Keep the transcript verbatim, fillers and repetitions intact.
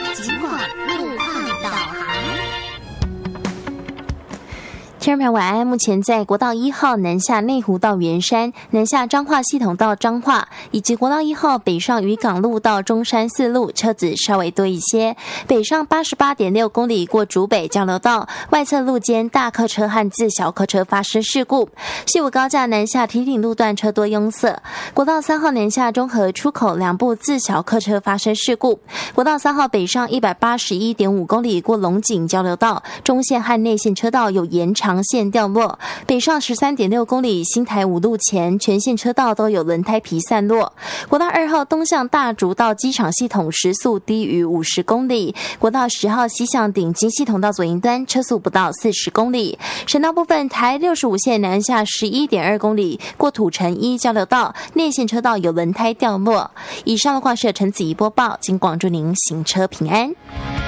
尽管路况导航。 听众朋友晚安，目前在国道一号南下内湖到圆山、南下彰化系统到彰化，以及国道一号北上渔港路到中山四路，车子稍微多一些。北上 八十八点六公里过竹北交流道，外侧路间大客车和自小客车发生事故。西武高架南下堤顶路段车多拥塞。国道三号南下中和出口两部自小客车发生事故。国道三号北上 一百八十一点五公里过龙井交流道，中线和内线车道有延长长线掉落，北上 十三点六公里新台五路前全线车道都有轮胎皮散落。国道二号东向大竹到机场系统时速低于五十公里，国道十号西向顶金系统到左营端车速不到四十公里。省道部分，台六十五线南下 十一点二公里过土城一交流道，内线车道有轮胎掉落。以上路况是陈子怡播报，经广祝您行车平安。